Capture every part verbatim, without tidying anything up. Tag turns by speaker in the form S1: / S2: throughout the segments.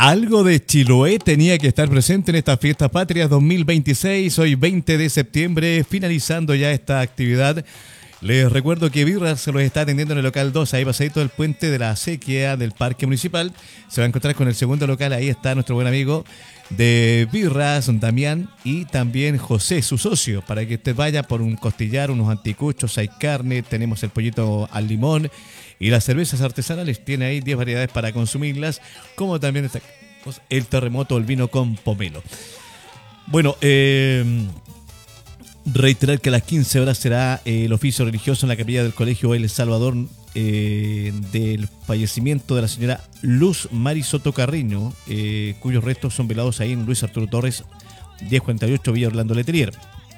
S1: Algo de Chiloé tenía que estar presente en esta fiesta patria dos mil veintiséis, hoy veinte de septiembre, finalizando ya esta actividad. Les recuerdo que Birras se los está atendiendo en el local dos, ahí pasadito del puente de la acequia del Parque Municipal. Se va a encontrar con el segundo local, ahí está nuestro buen amigo de Birras, Damián, y también José, su socio, para que usted vaya por un costillar, unos anticuchos, hay carne, tenemos el pollito al limón y las cervezas artesanales. Tiene ahí diez variedades para consumirlas, como también está el terremoto, el vino con pomelo. Bueno, eh, reiterar que a las quince horas será eh, el oficio religioso en la capilla del Colegio El Salvador eh, del fallecimiento de la señora Luz Mari Soto Carreño, eh, cuyos restos son velados ahí en Luis Arturo Torres, diez cuarenta y ocho Villa Orlando Letelier.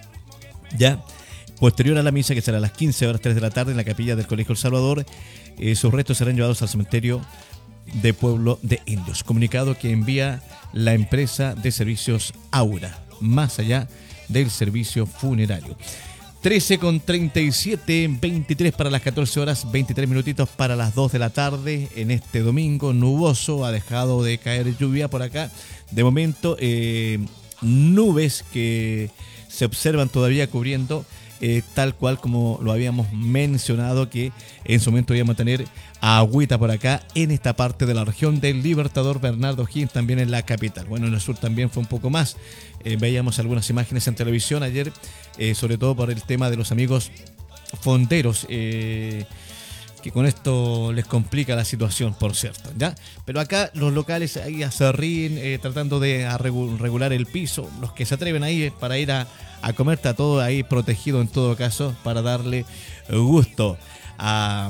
S1: Ya, posterior a la misa, que será a las quince horas, tres de la tarde, en la capilla del Colegio El Salvador, eh, sus restos serán llevados al cementerio de Pueblo de Indios. Comunicado que envía la empresa de servicios Aura, más allá del servicio funerario. trece con treinta y siete, veintitrés para las catorce horas, veintitrés minutitos para las dos de la tarde en este domingo nuboso. Ha dejado de caer lluvia por acá. De momento, eh, nubes que se observan todavía cubriendo, eh, tal cual como lo habíamos mencionado, que en su momento íbamos a tener agüita por acá en esta parte de la región del Libertador Bernardo Higgins, también en la capital. Bueno, en el sur también fue un poco más. Eh, veíamos algunas imágenes en televisión ayer, eh, sobre todo por el tema de los amigos fonderos, eh, que con esto les complica la situación, por cierto, ¿ya? Pero acá los locales ahí se ríen, eh, tratando de regular el piso. Los que se atreven ahí para ir a, a comer, está todo ahí protegido en todo caso, para darle gusto a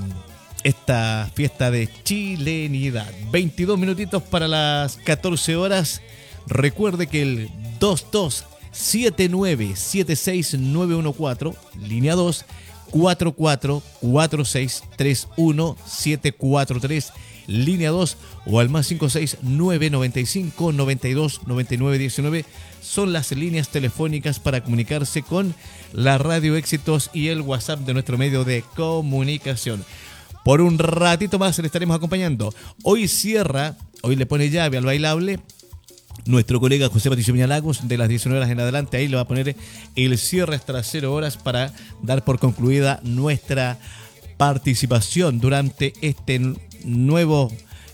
S1: esta fiesta de chilenidad. veintidós minutitos para las catorce horas. Recuerde que el dos dos siete nueve siete seis nueve uno cuatro, línea dos, cuatro cuatro cuatro seis tres uno siete cuatro tres, línea dos, o al más cinco seis nueve nueve cinco nueve dos nueve nueve uno nueve, son las líneas telefónicas para comunicarse con la Radio Éxitos y el WhatsApp de nuestro medio de comunicación. Por un ratito más le estaremos acompañando. Hoy cierra, hoy le pone llave al bailable nuestro colega José Patricio Viñalagos, de las diecinueve horas en adelante. Ahí le va a poner el cierre hasta las cero horas para dar por concluida nuestra participación durante este nuevo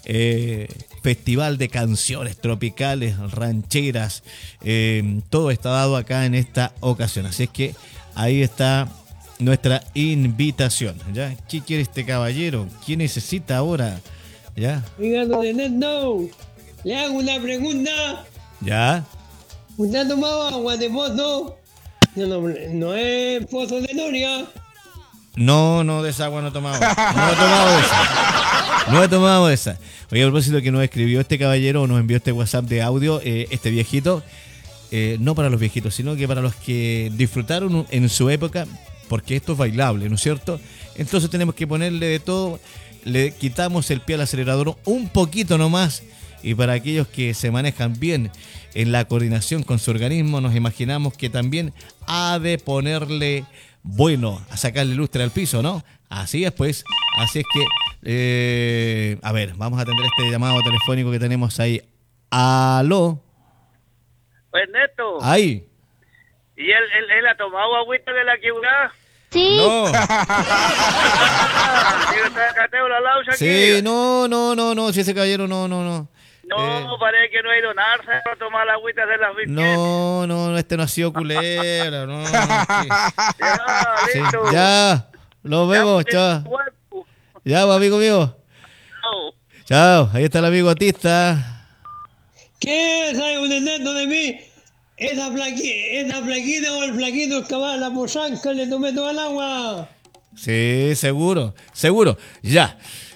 S1: eh, festival de canciones tropicales, rancheras. Eh, todo está dado acá en esta ocasión. Así es que ahí está nuestra invitación, ¿ya? ¿Qué quiere este caballero? ¿Qué necesita ahora? ¿Ya?
S2: Oiga, don Ernesto, le hago una pregunta.
S1: ¿Ya?
S2: ¿Usted ha tomado agua de pozo? No, no, no es pozo de Noria.
S1: No, no, de esa agua no he tomado. No he tomado de esa. No he tomado de esa. Oye, a propósito que nos escribió este caballero, nos envió este WhatsApp de audio, eh, este viejito, eh, no para los viejitos, sino que para los que disfrutaron en su época, porque esto es bailable, ¿no es cierto? Entonces tenemos que ponerle de todo, le quitamos el pie al acelerador un poquito nomás, y para aquellos que se manejan bien en la coordinación con su organismo, nos imaginamos que también ha de ponerle, bueno, a sacarle lustre al piso, ¿no? Así es, pues, así es que, eh, a ver, vamos a atender este llamado telefónico que tenemos ahí. ¿Aló?
S3: Ernesto.
S1: Ahí.
S3: ¿Y él, él, él ha tomado agüita de la quebrada?
S4: Sí.
S1: No. Sí, no, no, no, no, si ese caballero no, no, no.
S3: No,
S1: eh,
S3: parece que no ha ido nada a tomar la agüita de las virgenes.
S1: No, no, este no ha sido culebra, no. no sí.
S3: Ya,
S1: Sí,
S3: listo.
S1: ya, nos vemos,
S3: Ya,
S1: chao.
S3: cuerpo.
S1: Ya, pues, amigo mío.
S3: No.
S1: Chao, ahí está el amigo autista.
S2: ¿Qué sabe un Ernesto de mí? Esa flaquita, esa flaquita o el flaquito excavaba la posanca, le tomé toda el agua.
S1: Sí, seguro, seguro. Ya.